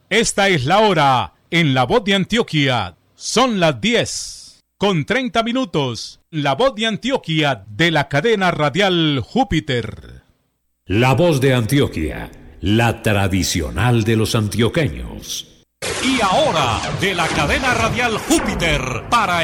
Esta es la hora en La Voz de Antioquia. Son las 10:30. La Voz de Antioquia de la cadena radial Júpiter. La Voz de Antioquia, la tradicional de los antioqueños. Y ahora, de la cadena radial Júpiter, para